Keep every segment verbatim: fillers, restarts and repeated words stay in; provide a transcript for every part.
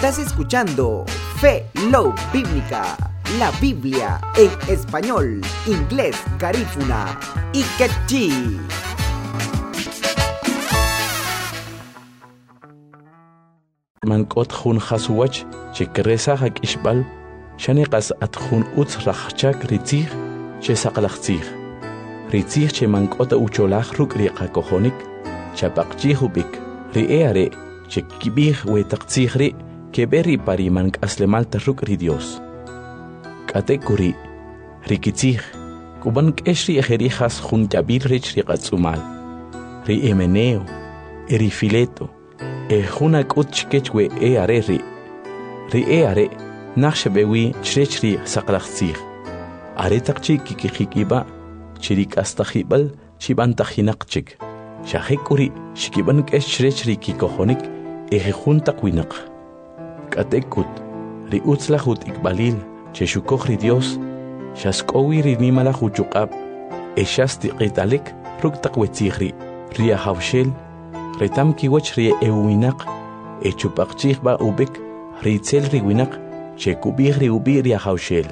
Estás escuchando Fe Love Bíblica, la Biblia en español, inglés, garífuna y quechí. Mankot jun khaswach chekresa hak ishbal shani qas atjun uts rakhchak ritzig che saqlaqtzig ritzig che mankot ucholaj ruk riqa kohonik chapaqchi hubik riere che kibig wetaqtzig ri keberi pari mank aslemal taruk ri Dios katekuri rikitzig kuban keshri ejeri khas jun tabir rich riqatsumal ri emeneo eri fileto e juna kutchkechwe e are ri ri e are nakhshebewi chrechri saqlaqtzig are taqchi kikikiba chirik astakhibal chibantahinaqchik shahekuri shikiban kesh chrechri kikohonik e junta kwinaq katekut ri utzlahut ikbalil cheshukohri Dios shaskowi ri nimala huchuqab e shasti qitalik ruktaqwetzigri ri hawshel retam kiwach ri ewinaq e chupaqchig ba ubik ritzel ri winaq che kubig ri ubi ri hawshel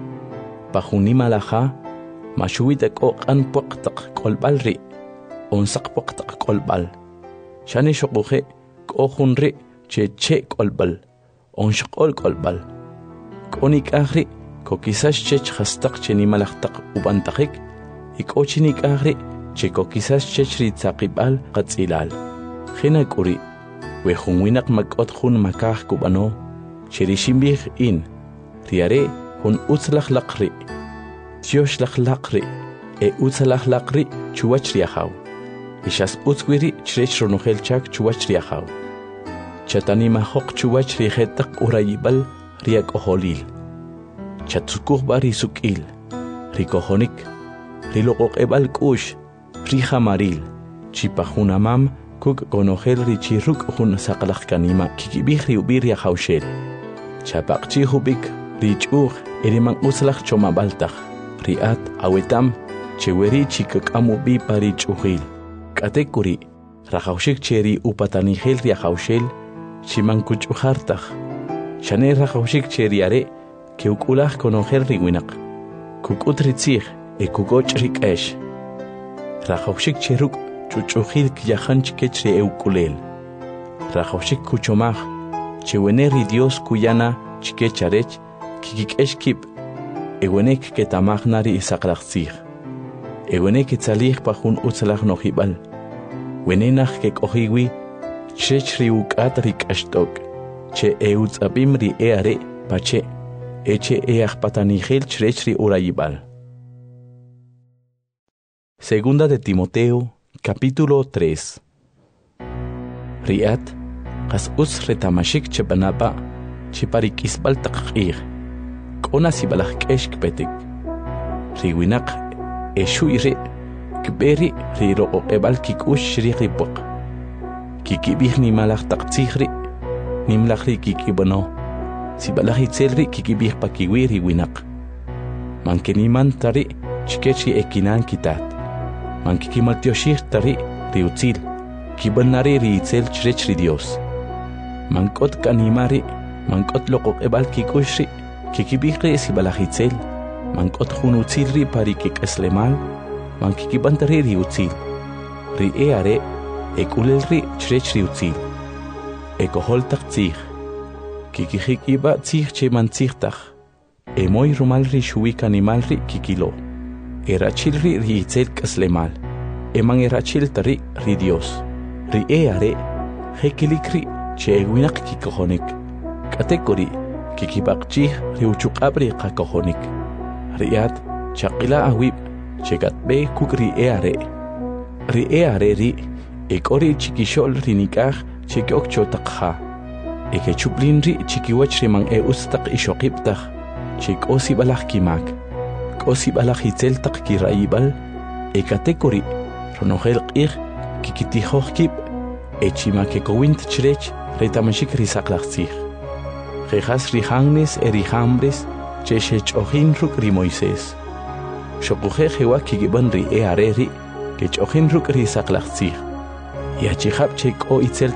pajuni malaha mashuita ko qan poqtaq kolbal ri onsaq poqtaq kolbal shani shoquje ko hunri che che kolbal onshqol kolbal konik ahri ko kisash che khastaq che ni malaqtaq ubantaqik ikochinik ahri che ko kisash che ri tsaqibal qatzilal khina kuri we khunwinaq makot khun makah kubano chirishimbi in riare hun utzlaq laqri tiosh laqri e utzlaq laqri chuwach riahaw ishas utzwiri chrech ronohelchak chuwach riahaw chatani mahok chuwach rihetaq urayibal riak oholil chatsukuh bari sukil rikohonik riloqoq ebal kush rihamaril chipahunamam kuk konogel richiruk hun saqlaq kanima kikibihri ubiria hawshel chapaqchi hubik richuq eriman uslaq chomabaltaq riat awetam cheweri chikakamu bi pari chuhil katekuri rahawshik cheri upatani hel ria hawshel chiman kuchuhartaq shane rahawshik cheri are keukulaq konogel riwinaq kukutritzig e kukoch rikesh rahawshik cheruk chuchuhil kiyahanch kechre eukulel rahawshik kuchomaj cheweneri Dios kuyana chikecharech kikikeshkip ewenek ketamagnari isaqlaqtzig ewenek tsalig pajun utzlaq nohibal wenenaj kekohiwi chechri ukatri kashtok che eutzabimri eare pache eche eajpatanigel chechri urayibal. Segunda de Timoteo capítulo tres. Riat qas us retamashik chebanapa chiparik isbal taqir kona sibalaq keshk petik riwinaq eshuire kberi riro ebal kikush riqipaq kikibih ni malaq taqtigri nimlaqri kikibano sibalaq itselri kikibih pakiwi riwinaq mankeniman tari chikechi ekinan kitat mankikimaltioshir tari riutzil kibanari riitzel chrechri Dios mankot kanimari mankot loqoq ebal kikushri kikibihri sibalajitzel mankot junutzilri pari kikeslemal mankikibantari riutzil ri eare ekulelri chrechri utzil ekoholtaq tzig kikijikiba tzig che mantzigtaq emoy rumalri shuwik animalri kikilo erachilri riitzel kaslemal eman erachil tari ri Dios ri eare hekilikri che ewinaq kikohonik katekori kikibaqchih riuchuqabri qakohonik riat chaqila awib chegatbe kukri eare ri eare ri ekori chikishol rinikaj chekokchotaqha ekechuplinri chikiwach riman e ustaq ishoqibtaj chikosi balaj kimak kosi balaj itzeltaq kirayibal ekatekori ronogel qij kikitijojkib echimakekowint chrech retamashik risaqlaqtzig jejas rihangnes erijambres cheshechojin ruk ri Moisés shoquje jewa kigiban ri eare ri kechojin ruk risaqlaqtzig yachijab cheko itzel